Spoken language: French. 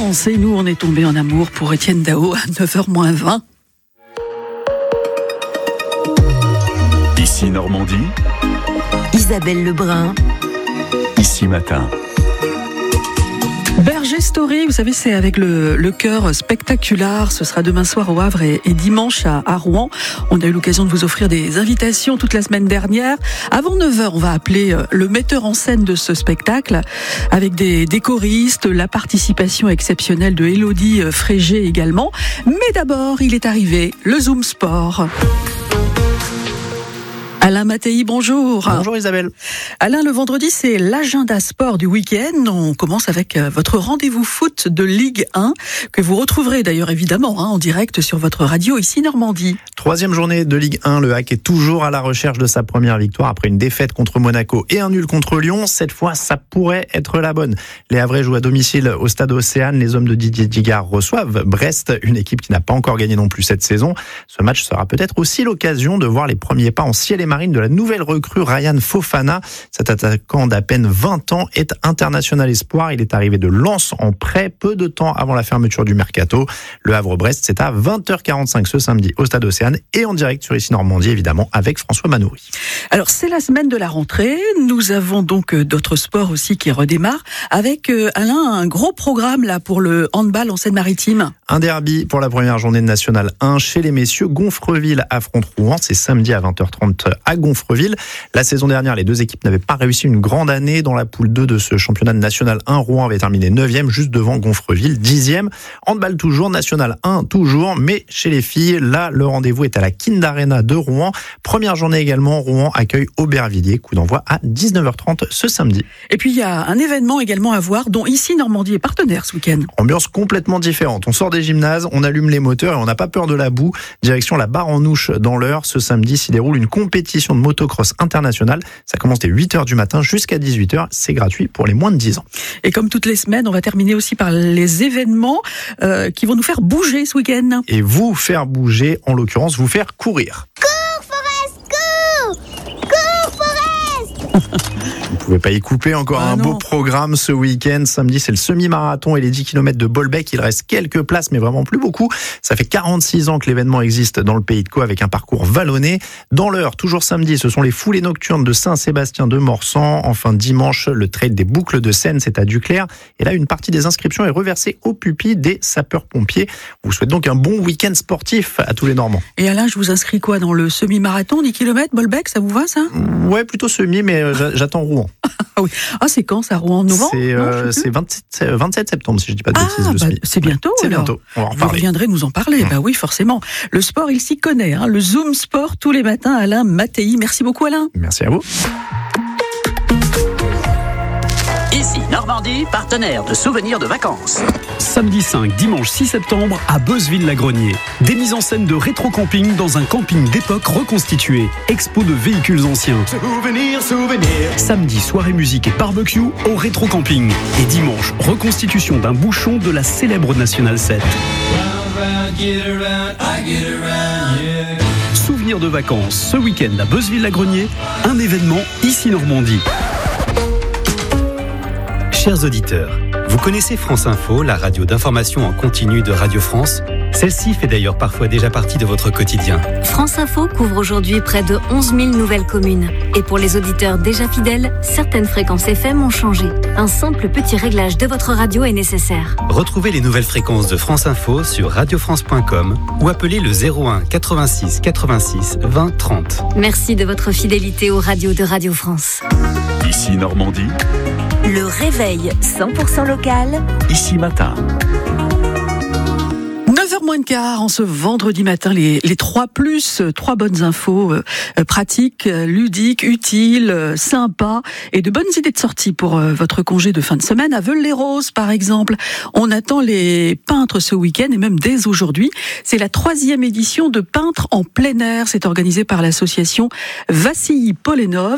France et nous, on est tombé en amour pour Étienne Dao à 9h-20. Ici Normandie, Isabelle Lebrun. Ici Matin. Berger Story, vous savez, c'est avec le chœur spectaculaire. Ce sera demain soir au Havre et dimanche à Rouen. On a eu l'occasion de vous offrir des invitations toute la semaine dernière. Avant 9h, on va appeler le metteur en scène de ce spectacle avec des choristes, la participation exceptionnelle de Élodie Frégé également. Mais d'abord, il est arrivé, le Zoom Sport. Alain Mattei, bonjour. Bonjour Isabelle. Alain, le vendredi, c'est l'agenda sport du week-end. On commence avec votre rendez-vous foot de Ligue 1, que vous retrouverez d'ailleurs évidemment en direct sur votre radio ici Normandie. Troisième journée de Ligue 1, le Hack est toujours à la recherche de sa première victoire après une défaite contre Monaco et un nul contre Lyon. Cette fois, ça pourrait être la bonne. Les Havrais jouent à domicile au stade Océane. Les hommes de Didier Digard reçoivent Brest, une équipe qui n'a pas encore gagné non plus cette saison. Ce match sera peut-être aussi l'occasion de voir les premiers pas en ciel et marine de la nouvelle recrue Ryan Fofana. Cet attaquant d'à peine 20 ans est international espoir. Il est arrivé de Lens en prêt peu de temps avant la fermeture du mercato. Le Havre-Brest, c'est à 20h45 ce samedi au stade Océane et en direct sur Ici Normandie, évidemment, avec François Manoury. Alors, c'est la semaine de la rentrée. Nous avons donc d'autres sports aussi qui redémarrent avec, Alain, un gros programme là pour le handball en Seine-Maritime. Un derby pour la première journée de National 1 chez les messieurs. Gonfreville affronte Rouen. C'est samedi à 20h30 à Gonfreville. La saison dernière, les deux équipes n'avaient pas réussi une grande année. Dans la poule 2 de ce championnat de National 1, Rouen avait terminé 9e, juste devant Gonfreville, 10e. Handball toujours, National 1 toujours, mais chez les filles, là, le rendez-vous est à la Kind Arena de Rouen. Première journée également, Rouen accueille Aubervilliers. Coup d'envoi à 19h30 ce samedi. Et puis, il y a un événement également à voir, dont Ici Normandie est partenaire ce week-end. Ambiance complètement différente. On sort des gymnases, on allume les moteurs et on n'a pas peur de la boue. Direction la Barre en Ouche dans l'Eure. Ce samedi s'y déroule une compétition de motocross internationale. Ça commence dès 8h du matin jusqu'à 18h. C'est gratuit pour les moins de 10 ans. Et comme toutes les semaines, on va terminer aussi par les événements qui vont nous faire bouger ce week-end. Et vous faire bouger, en l'occurrence, vous faire courir. Cours, Forest, cours! Cours, Forest! Vous ne pouvez pas y couper, encore un beau programme ce week-end. Samedi, c'est le semi-marathon et les 10 km de Bolbec. Il reste quelques places, mais vraiment plus beaucoup. Ça fait 46 ans que l'événement existe dans le Pays de Caux avec un parcours vallonné. Dans l'Eure, toujours samedi, ce sont les foulées nocturnes de Saint-Sébastien de Morsan. Enfin, dimanche, le trail des boucles de Seine, c'est à Duclair. Et là, une partie des inscriptions est reversée au pupille des sapeurs-pompiers. On vous souhaite donc un bon week-end sportif à tous les Normands. Et Alain, je vous inscris quoi dans le semi-marathon, 10 km, Bolbec, ça vous va ça? Ouais, plutôt semi, mais j'attends Rouen. Ah oui. Ah, c'est quand ça, Rouen, novembre? C'est 27 septembre, si je dis pas de bêtises. C'est bientôt. C'est alors. bientôt. On va en Vous reparler. reviendrez nous en parler. Bah oui, forcément. Le sport, il s'y connaît. Le Zoom Sport tous les matins. Alain Mattei. Merci beaucoup, Alain. Merci à vous. Ici Normandie, partenaire de souvenirs de vacances. Samedi 5, dimanche 6 septembre à Beuzeville-Lagrenier. Des mises en scène de rétro-camping dans un camping d'époque reconstitué. Expo de véhicules anciens. Samedi, soirée musique et barbecue au rétro-camping. Et dimanche, reconstitution d'un bouchon de la célèbre National 7. Souvenirs de vacances ce week-end à Beuzeville-Lagrenier. Un événement Ici Normandie. Chers auditeurs, vous connaissez France Info, la radio d'information en continu de Radio France? Celle-ci fait d'ailleurs parfois déjà partie de votre quotidien. France Info couvre aujourd'hui près de 11 000 nouvelles communes. Et pour les auditeurs déjà fidèles, certaines fréquences FM ont changé. Un simple petit réglage de votre radio est nécessaire. Retrouvez les nouvelles fréquences de France Info sur radiofrance.com ou appelez le 01 86 86 20 30. Merci de votre fidélité aux radios de Radio France. Ici Normandie, Le réveil 100% local. Ici Matin. 9h moins de quart en ce vendredi matin, les 3 bonnes infos pratiques, ludiques, utiles, sympas et de bonnes idées de sortie pour votre congé de fin de semaine à Veules-les-Roses par exemple. On attend les peintres ce week-end et même dès aujourd'hui. C'est la 3e édition de Peintres en plein air. C'est organisé par l'association Vassili Polenov.